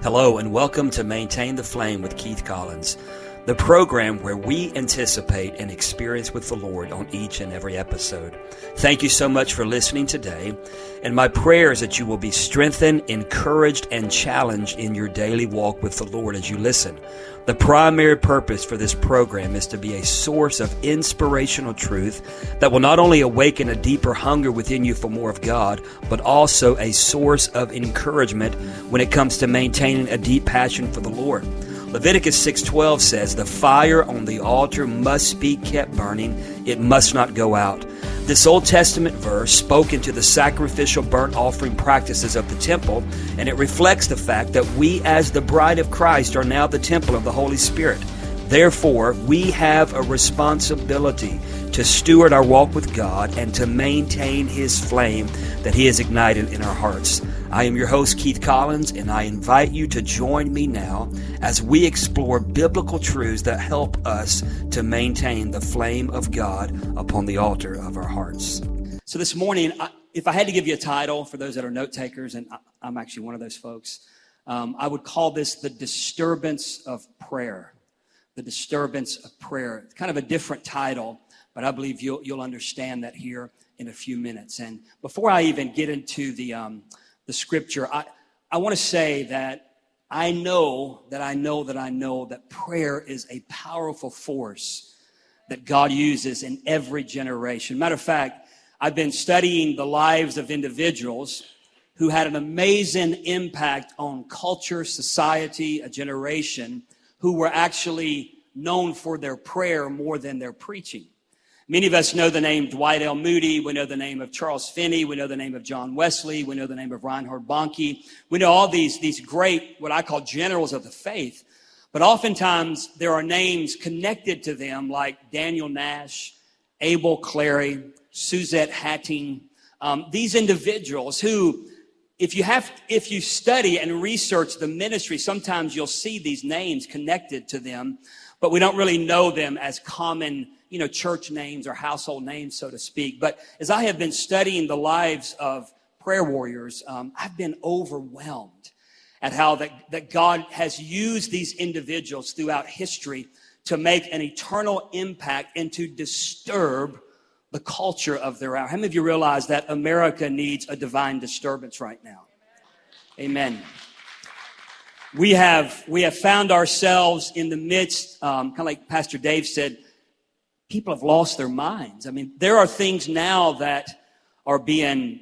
Hello and welcome to Maintain the Flame with Keith Collins, the program where we anticipate an experience with the Lord on each and every episode. Thank you so much for listening today, and my prayer is that you will be strengthened, encouraged, and challenged in your daily walk with the Lord as you listen. The primary purpose for this program is to be a source of inspirational truth that will not only awaken a deeper hunger within you for more of God, but also a source of encouragement when it comes to maintaining a deep passion for the Lord. Leviticus 6:12 says, "The fire on the altar must be kept burning. It must not go out." This Old Testament verse spoke into the sacrificial burnt offering practices of the temple, and it reflects the fact that we as the bride of Christ are now the temple of the Holy Spirit. Therefore, we have a responsibility to steward our walk with God and to maintain His flame that He has ignited in our hearts. I am your host, Keith Collins, and I invite you to join me now as we explore biblical truths that help us to maintain the flame of God upon the altar of our hearts. So this morning, if I had to give you a title for those that are note takers, and I'm actually one of those folks, I would call this the disturbance of prayer. The disturbance of prayer. It's kind of a different title, but I believe you'll understand that here in a few minutes. And before I even get into the scripture, I want to say that I know that prayer is a powerful force that God uses in every generation. Matter of fact, I've been studying the lives of individuals who had an amazing impact on culture, society, a generation, who were actually known for their prayer more than their preaching. Many of us know the name Dwight L. Moody. We know the name of Charles Finney. We know the name of John Wesley. We know the name of Reinhard Bonnke. We know all these great, what I call generals of the faith. But oftentimes there are names connected to them like Daniel Nash, Abel Clary, Suzette Hatting. These individuals who, if you study and research the ministry, sometimes you'll see these names connected to them, but we don't really know them as common church names or household names, so to speak. But as I have been studying the lives of prayer warriors, I've been overwhelmed at how that God has used these individuals throughout history to make an eternal impact and to disturb the culture of their hour. How many of you realize that America needs a divine disturbance right now? Amen. We have found ourselves in the midst, kind of like Pastor Dave said, people have lost their minds. I mean, there are things now that are being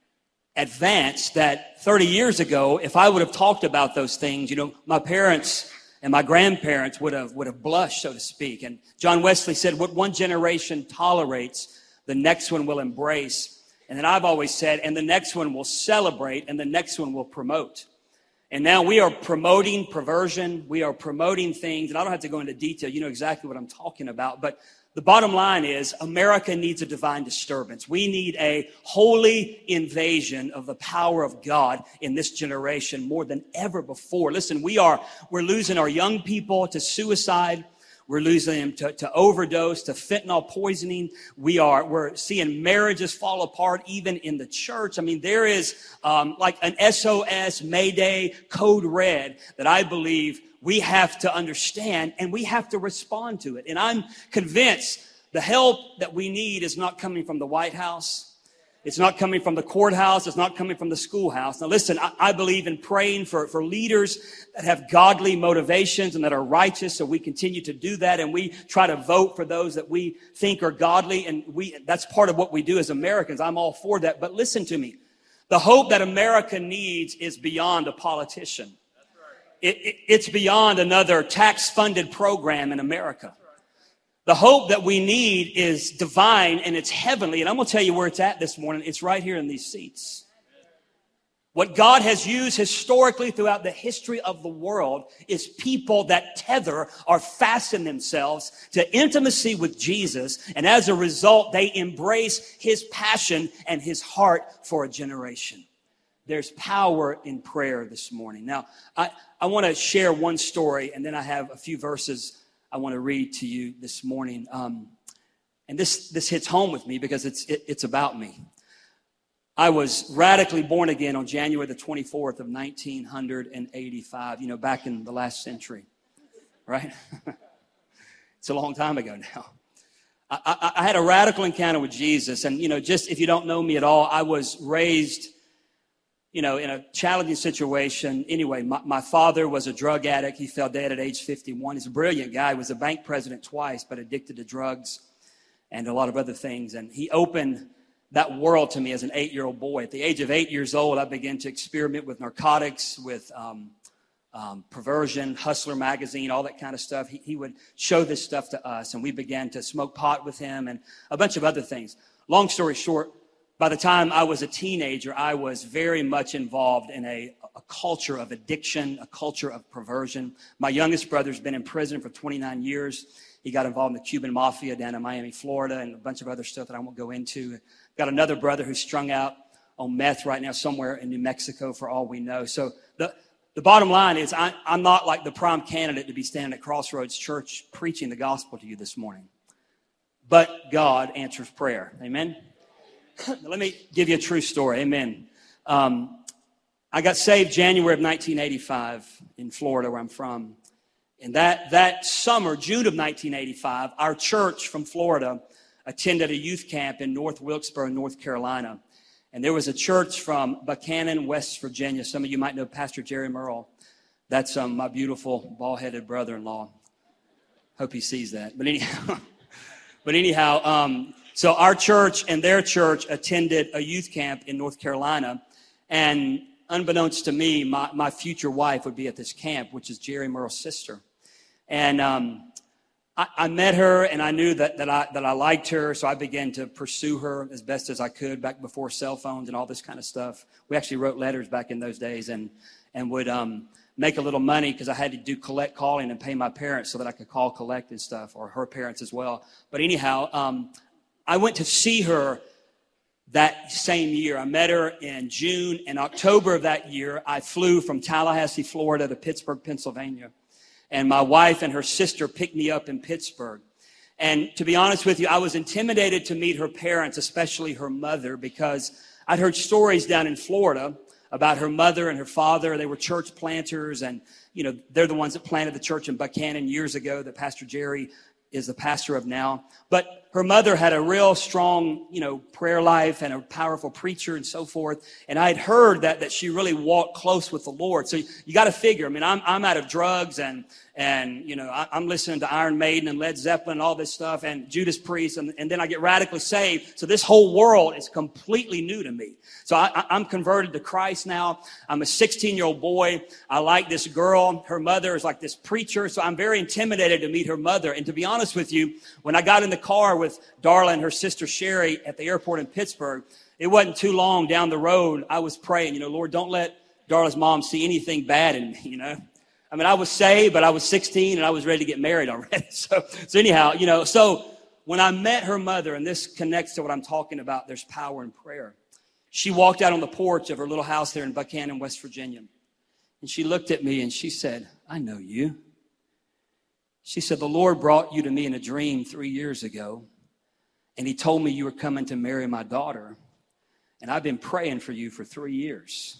advanced that 30 years ago, if I would have talked about those things, my parents and my grandparents would have blushed, so to speak. And John Wesley said, what one generation tolerates, the next one will embrace. And then I've always said, and the next one will celebrate, and the next one will promote. And now we are promoting perversion. We are promoting things, and I don't have to go into detail. You know exactly what I'm talking about. But the bottom line is America needs a divine disturbance. We need a holy invasion of the power of God in this generation more than ever before. Listen, we're losing our young people to suicide. We're losing them to overdose, to fentanyl poisoning. We're seeing marriages fall apart even in the church. I mean, there is like an SOS, Mayday, Code Red that I believe we have to understand and we have to respond to it. And I'm convinced the help that we need is not coming from the White House. It's not coming from the courthouse. It's not coming from the schoolhouse. Now listen, I believe in praying for leaders that have godly motivations and that are righteous. So we continue to do that. And we try to vote for those that we think are godly. And that's part of what we do as Americans. I'm all for that. But listen to me. The hope that America needs is beyond a politician. It's beyond another tax-funded program in America. The hope that we need is divine and it's heavenly. And I'm going to tell you where it's at this morning. It's right here in these seats. What God has used historically throughout the history of the world is people that tether or fasten themselves to intimacy with Jesus. And as a result, they embrace His passion and His heart for a generation. There's power in prayer this morning. Now, I want to share one story, and then I have a few verses I want to read to you this morning. And this hits home with me because it's about me. I was radically born again on January the 24th of 1985, back in the last century, right? It's a long time ago now. I had a radical encounter with Jesus. And, just if you don't know me at all, I was raised, in a challenging situation. Anyway, my father was a drug addict. He fell dead at age 51. He's a brilliant guy. He was a bank president twice, but addicted to drugs and a lot of other things. And he opened that world to me as an 8-year-old boy. At the age of 8 years old, I began to experiment with narcotics, with Perversion, Hustler magazine, all that kind of stuff. He would show this stuff to us, and we began to smoke pot with him and a bunch of other things. Long story short, by the time I was a teenager, I was very much involved in a culture of addiction, a culture of perversion. My youngest brother's been in prison for 29 years. He got involved in the Cuban mafia down in Miami, Florida, and a bunch of other stuff that I won't go into. Got another brother who's strung out on meth right now somewhere in New Mexico for all we know. So the bottom line is I'm not like the prime candidate to be standing at Crossroads Church preaching the gospel to you this morning. But God answers prayer. Amen? Let me give you a true story. Amen. I got saved January of 1985 in Florida, where I'm from. And that summer, June of 1985, our church from Florida attended a youth camp in North Wilkesboro, North Carolina. And there was a church from Buchanan, West Virginia. Some of you might know Pastor Jerry Merle. That's my beautiful, bald-headed brother-in-law. Hope he sees that. But anyhow, so our church and their church attended a youth camp in North Carolina. And unbeknownst to me, my future wife would be at this camp, which is Jerry Merle's sister. And I met her, and I knew that I liked her, so I began to pursue her as best as I could back before cell phones and all this kind of stuff. We actually wrote letters back in those days and would make a little money because I had to do collect calling and pay my parents so that I could call collect and stuff, or her parents as well. But anyhow, I went to see her that same year. I met her in June. In October of that year, I flew from Tallahassee, Florida to Pittsburgh, Pennsylvania. And my wife and her sister picked me up in Pittsburgh. And to be honest with you, I was intimidated to meet her parents, especially her mother, because I'd heard stories down in Florida about her mother and her father. They were church planters, and, they're the ones that planted the church in Buchanan years ago that Pastor Jerry is the pastor of now. But her mother had a real strong, prayer life and a powerful preacher and so forth. And I had heard that she really walked close with the Lord. So you got to figure, I'm out of drugs and I'm listening to Iron Maiden and Led Zeppelin and all this stuff and Judas Priest. And then I get radically saved. So this whole world is completely new to me. So I'm converted to Christ now. I'm a 16-year-old boy. I like this girl. Her mother is like this preacher. So I'm very intimidated to meet her mother. And to be honest with you, when I got in the car with Darla and her sister Sherry at the airport in Pittsburgh, it wasn't too long down the road. I was praying, Lord, don't let Darla's mom see anything bad in me, I was saved, but I was 16 and I was ready to get married already. So anyhow, so when I met her mother, and this connects to what I'm talking about, there's power in prayer. She walked out on the porch of her little house there in Buchanan, West Virginia. And she looked at me and she said, I know you. She said, the Lord brought you to me in a dream 3 years ago. And he told me you were coming to marry my daughter. And I've been praying for you for 3 years.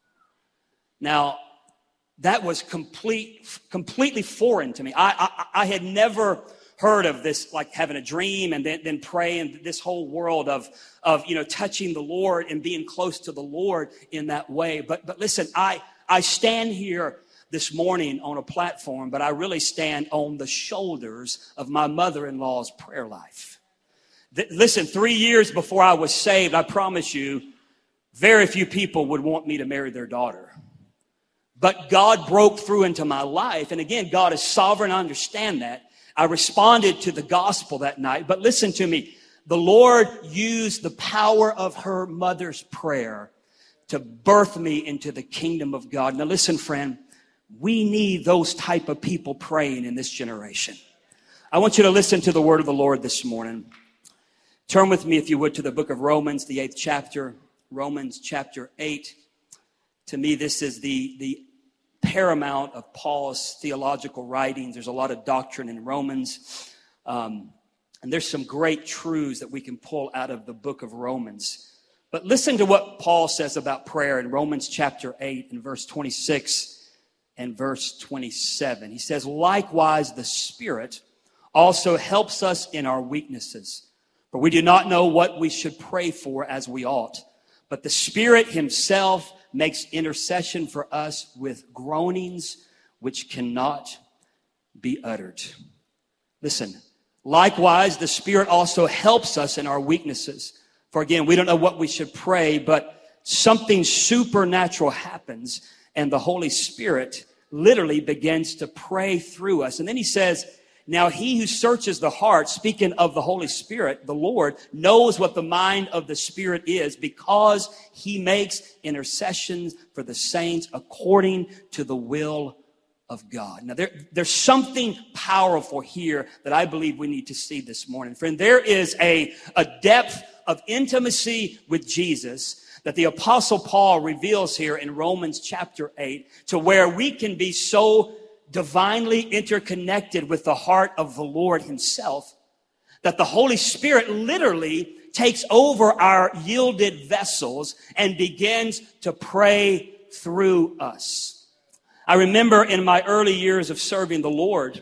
Now, that was completely foreign to me. I had never heard of this, like having a dream and then praying, this whole world of touching the Lord and being close to the Lord in that way. But listen, I stand here this morning on a platform, but I really stand on the shoulders of my mother-in-law's prayer life. Listen, 3 years before I was saved, I promise you, very few people would want me to marry their daughter. But God broke through into my life. And again, God is sovereign. I understand that. I responded to the gospel that night. But listen to me. The Lord used the power of her mother's prayer to birth me into the kingdom of God. Now listen, friend, we need those type of people praying in this generation. I want you to listen to the word of the Lord this morning. Turn with me, if you would, to the book of Romans, the 8th chapter, Romans chapter 8. To me, this is the paramount of Paul's theological writings. There's a lot of doctrine in Romans. And there's some great truths that we can pull out of the book of Romans. But listen to what Paul says about prayer in Romans chapter 8 and verse 26 and verse 27. He says, likewise, the Spirit also helps us in our weaknesses. For we do not know what we should pray for as we ought. But the Spirit himself makes intercession for us with groanings which cannot be uttered. Listen, likewise, the Spirit also helps us in our weaknesses. For again, we don't know what we should pray, but something supernatural happens, and the Holy Spirit literally begins to pray through us. And then he says, now he who searches the heart, speaking of the Holy Spirit, the Lord, knows what the mind of the Spirit is, because he makes intercessions for the saints according to the will of God. Now, there's something powerful here that I believe we need to see this morning. Friend, there is a depth of intimacy with Jesus that the Apostle Paul reveals here in Romans chapter 8, to where we can be so divinely interconnected with the heart of the Lord himself that the Holy Spirit literally takes over our yielded vessels and begins to pray through us. I remember in my early years of serving the Lord,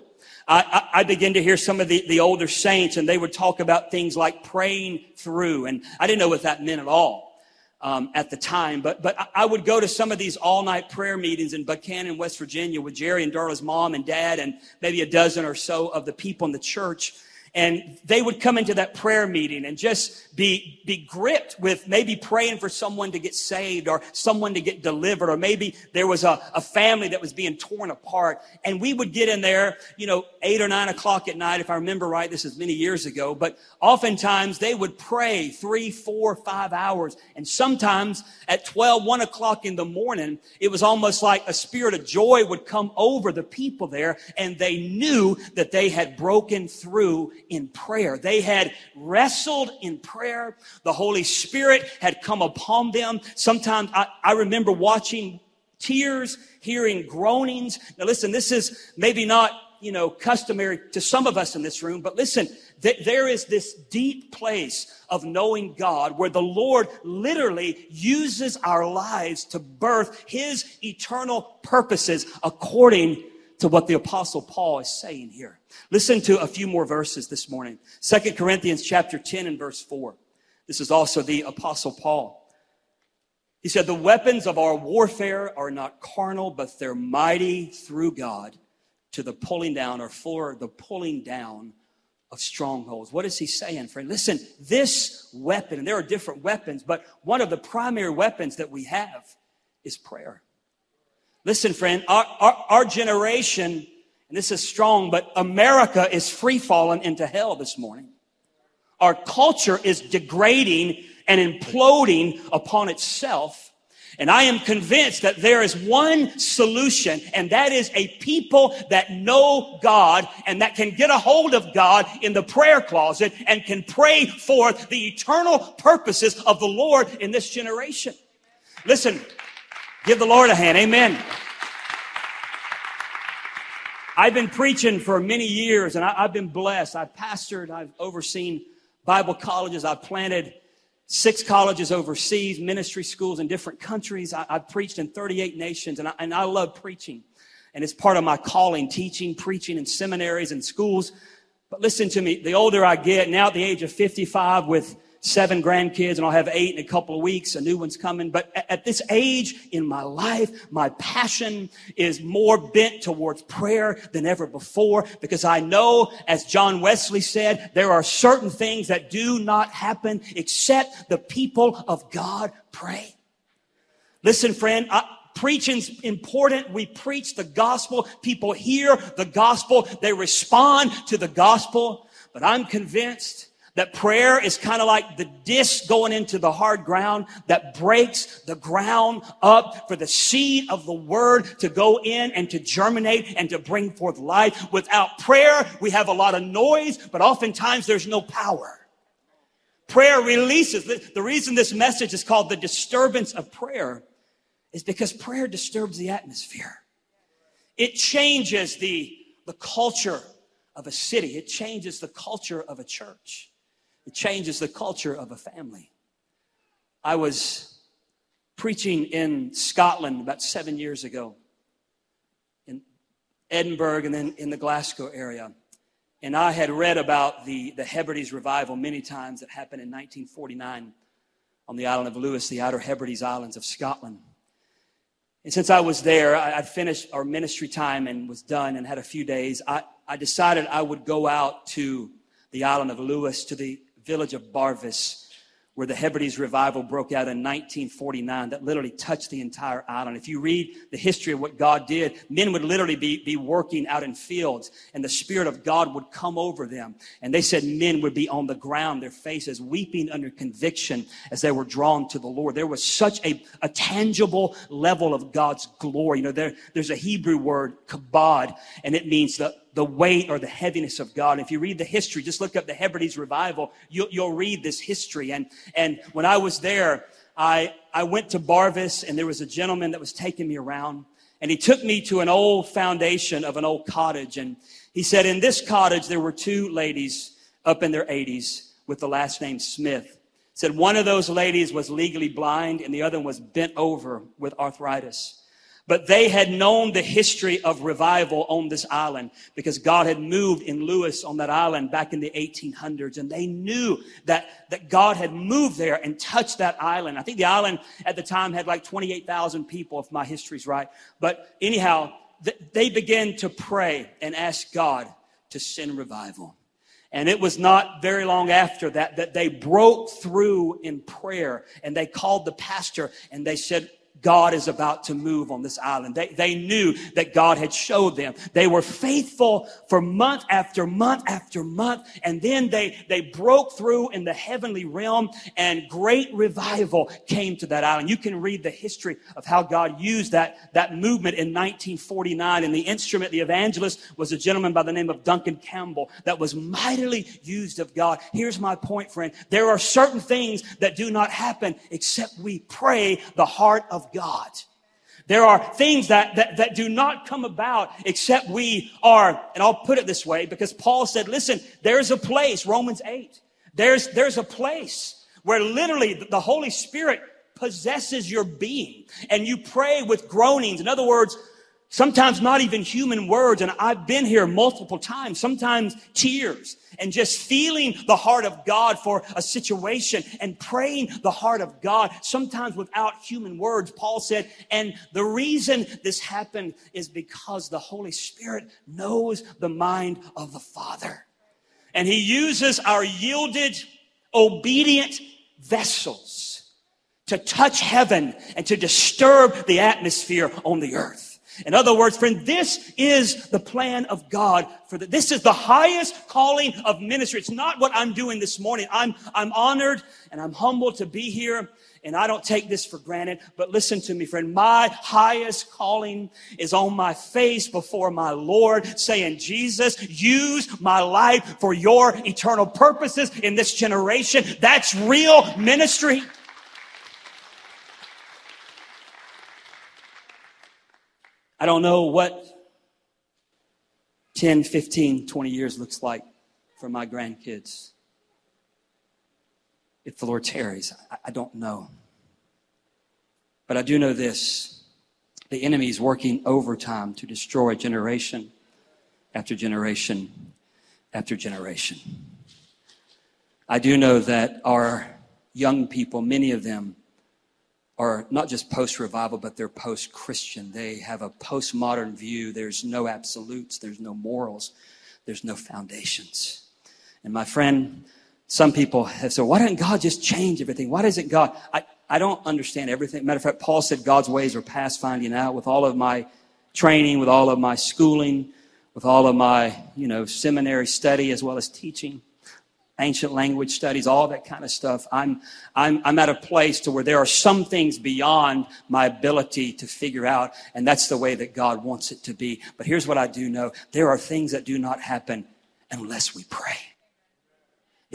I began to hear some of the older saints, and they would talk about things like praying through. And I didn't know what that meant at all at the time. But I would go to some of these all-night prayer meetings in Buchanan, West Virginia, with Jerry and Darla's mom and dad and maybe a dozen or so of the people in the church. And they would come into that prayer meeting and just be gripped with maybe praying for someone to get saved or someone to get delivered, or maybe there was a family that was being torn apart. And we would get in there, 8 or 9 o'clock at night, if I remember right. This is many years ago. But oftentimes they would pray 3, 4, 5 hours. And sometimes at 12, 1 o'clock in the morning, it was almost like a spirit of joy would come over the people there, and they knew that they had broken through in prayer. They had wrestled in prayer. The Holy Spirit had come upon them. Sometimes I remember watching tears, hearing groanings. Now listen, this is maybe not, customary to some of us in this room, but listen, there is this deep place of knowing God where the Lord literally uses our lives to birth his eternal purposes according to what the Apostle Paul is saying here. Listen to a few more verses this morning. 2 Corinthians chapter 10 and verse 4. This is also the Apostle Paul. He said, the weapons of our warfare are not carnal, but they're mighty through God to the pulling down, or for the pulling down of strongholds. What is he saying, friend? Listen, this weapon, and there are different weapons, but one of the primary weapons that we have is prayer. Listen, friend, our generation, and this is strong, but America is free-falling into hell this morning. Our culture is degrading and imploding upon itself. And I am convinced that there is one solution, and that is a people that know God and that can get a hold of God in the prayer closet and can pray forth the eternal purposes of the Lord in this generation. Listen, give the Lord a hand. Amen. I've been preaching for many years, and I've been blessed. I've pastored. I've overseen Bible colleges. I've planted 6 colleges overseas, ministry schools in different countries. I've preached in 38 nations, and I love preaching. And it's part of my calling, teaching, preaching in seminaries and schools. But listen to me, the older I get, now at the age of 55 with 7 grandkids, and I'll have 8 in a couple of weeks. A new one's coming. But at this age in my life, my passion is more bent towards prayer than ever before, because I know, as John Wesley said, there are certain things that do not happen except the people of God pray. Listen, friend, preaching's important. We preach the gospel. People hear the gospel. They respond to the gospel. But I'm convinced that prayer is kind of like the disc going into the hard ground that breaks the ground up for the seed of the word to go in and to germinate and to bring forth life. Without prayer, we have a lot of noise, but oftentimes there's no power. Prayer releases. The reason this message is called the disturbance of prayer is because prayer disturbs the atmosphere. It changes the culture of a city. It changes the culture of a church. It changes the culture of a family. I was preaching in Scotland about 7 years ago, in Edinburgh and then in the Glasgow area. And I had read about the Hebrides revival many times that happened in 1949 on the island of Lewis, the Outer Hebrides Islands of Scotland. And since I was there, I'd finished our ministry time and was done and had a few days. I decided I would go out to the island of Lewis, to the village of Barvis, where the Hebrides revival broke out in 1949 that literally touched the entire island. If you read the history of what God did, men would literally be working out in fields, and the Spirit of God would come over them. And they said men would be on the ground, their faces weeping under conviction as they were drawn to the Lord. There was such a tangible level of God's glory. You know, there's a Hebrew word, kabod, and it means the weight or the heaviness of God. If you read the history, just look up the Hebrides revival, you'll read this history. And when I was there, I went to Barvis, and there was a gentleman that was taking me around, and he took me to an old foundation of an old cottage. And he said, in this cottage, there were two ladies up in their 80s with the last name Smith. He said one of those ladies was legally blind, and the other was bent over with arthritis. But they had known the history of revival on this island because God had moved in Lewis on that island back in the 1800s. And they knew that God had moved there and touched that island. I think the island at the time had like 28,000 people, if my history's right. But anyhow, they began to pray and ask God to send revival. And it was not very long after that they broke through in prayer. And they called the pastor and they said, God is about to move on this island. They knew that God had showed them. They were faithful for month after month after month. And then they broke through in the heavenly realm, and great revival came to that island. You can read the history of how God used that movement in 1949. And the instrument, the evangelist, was a gentleman by the name of Duncan Campbell that was mightily used of God. Here's my point, friend. There are certain things that do not happen except we pray the heart of God. There are things that do not come about except we are, and I'll put it this way, because Paul said, listen, there's a place, Romans 8, there's a place where literally the Holy Spirit possesses your being, and you pray with groanings. In other words, sometimes not even human words, and I've been here multiple times, sometimes tears, and just feeling the heart of God for a situation and praying the heart of God, sometimes without human words. Paul said, and the reason this happened is because the Holy Spirit knows the mind of the Father. And He uses our yielded, obedient vessels to touch heaven and to disturb the atmosphere on the earth. In other words, friend, this is the plan of God. This is the highest calling of ministry. It's not what I'm doing this morning. I'm honored and I'm humbled to be here, and I don't take this for granted. But listen to me, friend. My highest calling is on my face before my Lord, saying, Jesus, use my life for your eternal purposes in this generation. That's real ministry. I don't know what 10, 15, 20 years looks like for my grandkids. If the Lord tarries, I don't know. But I do know this. The enemy is working overtime to destroy generation after generation after generation. I do know that our young people, many of them, are not just post-revival, but they're post-Christian. They have a postmodern view. There's no absolutes. There's no morals. There's no foundations. And my friend, some people have said, why didn't God just change everything? Why doesn't God? I don't understand everything. Matter of fact, Paul said God's ways are past finding out. With all of my training, with all of my schooling, with all of my, seminary study as well as teaching, ancient language studies, all that kind of stuff. I'm at a place to where there are some things beyond my ability to figure out, and that's the way that God wants it to be. But here's what I do know. There are things that do not happen unless we pray.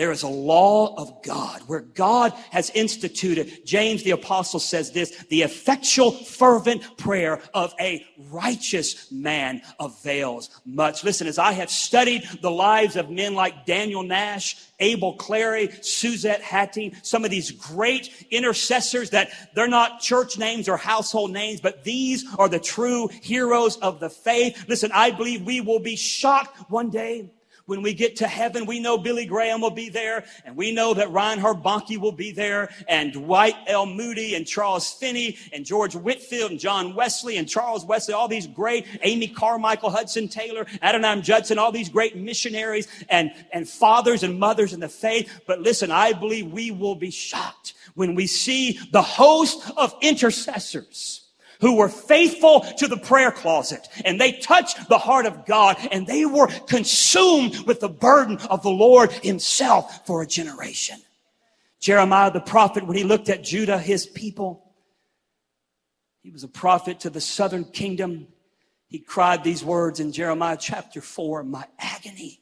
There is a law of God where God has instituted. James the apostle says this, the effectual fervent prayer of a righteous man avails much. Listen, as I have studied the lives of men like Daniel Nash, Abel Clary, Suzette Hattie, some of these great intercessors that they're not church names or household names, but these are the true heroes of the faith. Listen, I believe we will be shocked one day when we get to heaven. We know Billy Graham will be there, and we know that Reinhard Bonnke will be there, and Dwight L. Moody, and Charles Finney, and George Whitfield, and John Wesley, and Charles Wesley, all these great, Amy Carmichael, Hudson Taylor, Adoniram Judson, all these great missionaries and fathers and mothers in the faith. But listen, I believe we will be shocked when we see the host of intercessors who were faithful to the prayer closet, and they touched the heart of God, and they were consumed with the burden of the Lord himself for a generation. Jeremiah the prophet, when he looked at Judah, his people, he was a prophet to the southern kingdom. He cried these words in Jeremiah chapter 4, my agony,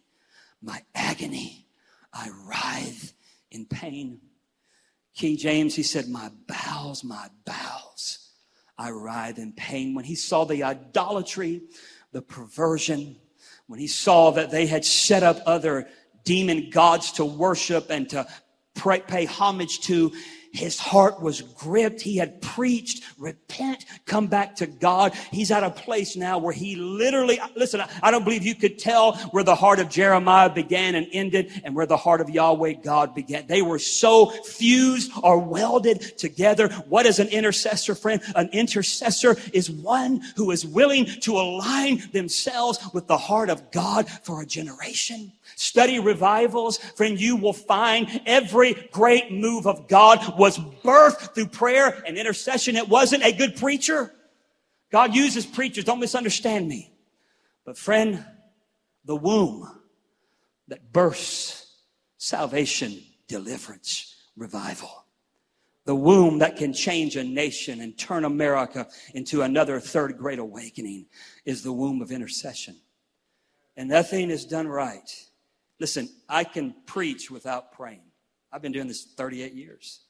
I writhe in pain. King James, he said, my bowels, I writhe in pain. When he saw the idolatry, the perversion, when he saw that they had set up other demon gods to worship and to pay homage to, his heart was gripped. He had preached, repent, come back to God. He's at a place now where he literally, listen, I don't believe you could tell where the heart of Jeremiah began and ended and where the heart of Yahweh God began. They were so fused or welded together. What is an intercessor, friend? An intercessor is one who is willing to align themselves with the heart of God for a generation. Study revivals. Friend, you will find every great move of God was birthed through prayer and intercession. It wasn't a good preacher. God uses preachers. Don't misunderstand me. But friend, the womb that bursts salvation, deliverance, revival. The womb that can change a nation and turn America into another third great awakening is the womb of intercession. And nothing is done right. Listen, I can preach without praying. I've been doing this 38 years.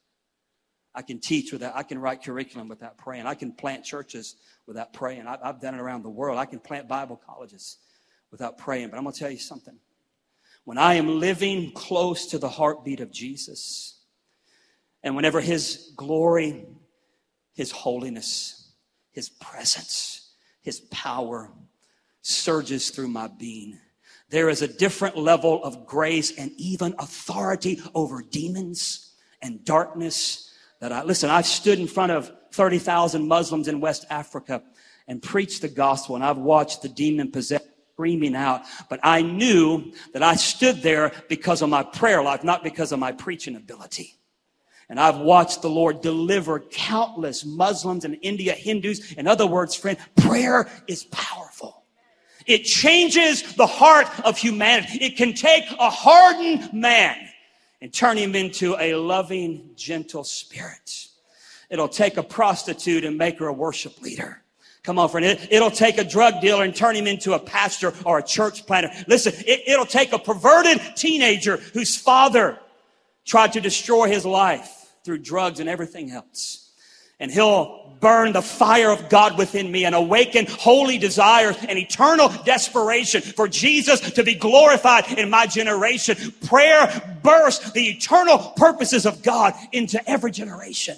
I can teach without, I can write curriculum without praying. I can plant churches without praying. I've done it around the world. I can plant Bible colleges without praying. But I'm going to tell you something. When I am living close to the heartbeat of Jesus, and whenever his glory, his holiness, his presence, his power surges through my being, there is a different level of grace and even authority over demons and darkness that I've stood in front of 30,000 Muslims in West Africa and preached the gospel, and I've watched the demon possessed screaming out. But I knew that I stood there because of my prayer life, not because of my preaching ability. And I've watched the Lord deliver countless Muslims and India Hindus. In other words, friend, prayer is powerful. It changes the heart of humanity. It can take a hardened man and turn him into a loving, gentle spirit. It'll take a prostitute and make her a worship leader. Come on, friend. It'll take a drug dealer and turn him into a pastor or a church planter. Listen, it'll take a perverted teenager whose father tried to destroy his life through drugs and everything else. And he'll burn the fire of God within me and awaken holy desires and eternal desperation for Jesus to be glorified in my generation. Prayer bursts the eternal purposes of God into every generation.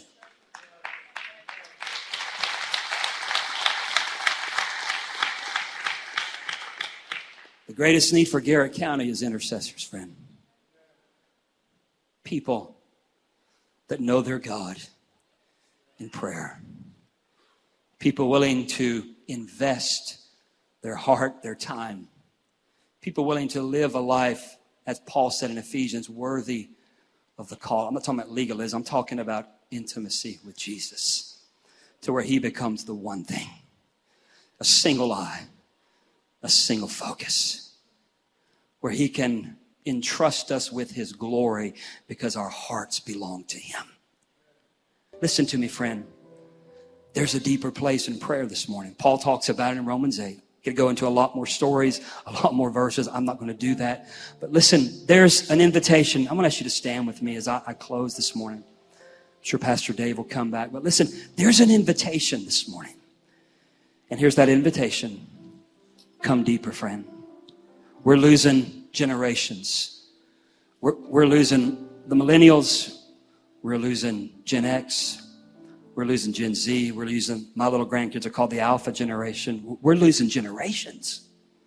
The greatest need for Garrett County is intercessors, friend. People that know their God in prayer. People willing to invest their heart, their time. People willing to live a life, as Paul said in Ephesians, worthy of the call. I'm not talking about legalism. I'm talking about intimacy with Jesus, to where he becomes the one thing. A single eye, a single focus, where he can entrust us with his glory because our hearts belong to him. Listen to me, friend. There's a deeper place in prayer this morning. Paul talks about it in Romans 8. Could go into a lot more stories, a lot more verses. I'm not going to do that. But listen, there's an invitation. I'm going to ask you to stand with me as I close this morning. I'm sure Pastor Dave will come back. But listen, there's an invitation this morning. And here's that invitation. Come deeper, friend. We're losing generations. We're losing the millennials. We're losing Gen X. We're losing Gen Z. We're losing, my little grandkids are called the Alpha generation. We're losing generations.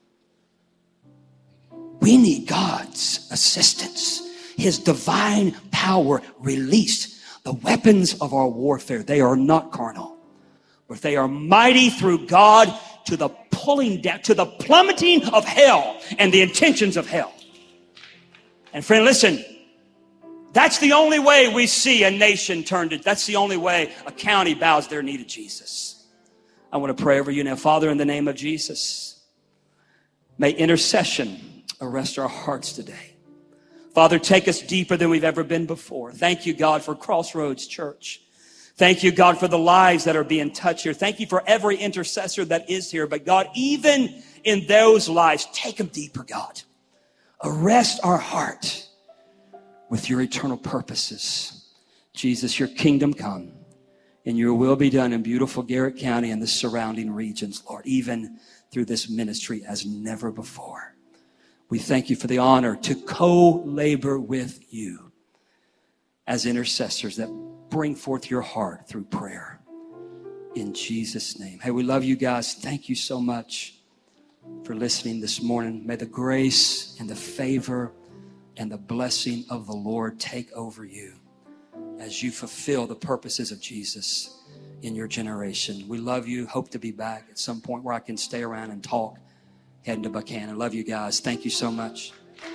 We need God's assistance, His divine power released. The weapons of our warfare, they are not carnal, but they are mighty through God to the pulling down, to the plummeting of hell and the intentions of hell. And friend, listen, that's the only way we see a nation turned to, that's the only way a county bows their knee to Jesus. I want to pray over you now. Father, in the name of Jesus, may intercession arrest our hearts today. Father, take us deeper than we've ever been before. Thank you, God, for Crossroads Church. Thank you, God, for the lives that are being touched here. Thank you for every intercessor that is here. But God, even in those lives, take them deeper, God. Arrest our heart with your eternal purposes. Jesus, your kingdom come and your will be done in beautiful Garrett County and the surrounding regions, Lord, even through this ministry as never before. We thank you for the honor to co-labor with you as intercessors that bring forth your heart through prayer. In Jesus' name. Hey, we love you guys. Thank you so much for listening this morning. May the grace and the favor and the blessing of the Lord take over you as you fulfill the purposes of Jesus in your generation. We love you. Hope to be back at some point where I can stay around and talk heading to Buchanan. Love you guys. Thank you so much.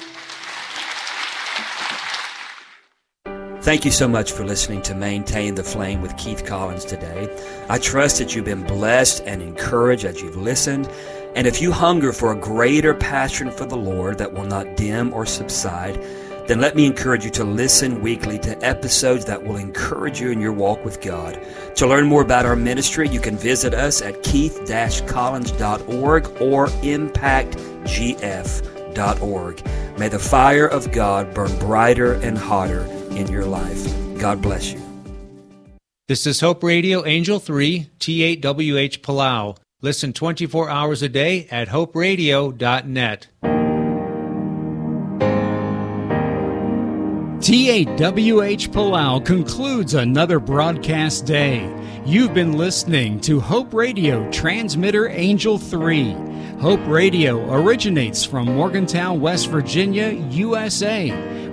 Thank you so much for listening to Maintain the Flame with Keith Collins today. I trust that you've been blessed and encouraged as you've listened. And if you hunger for a greater passion for the Lord that will not dim or subside, then let me encourage you to listen weekly to episodes that will encourage you in your walk with God. To learn more about our ministry, you can visit us at keith-collins.org or impactgf.org. May the fire of God burn brighter and hotter in your life. God bless you. This is Hope Radio Angel 3, T8WH Palau. Listen 24 hours a day at hoperadio.net. T8WH Palau concludes another broadcast day. You've been listening to Hope Radio Transmitter Angel 3. Hope Radio originates from Morgantown, West Virginia, USA.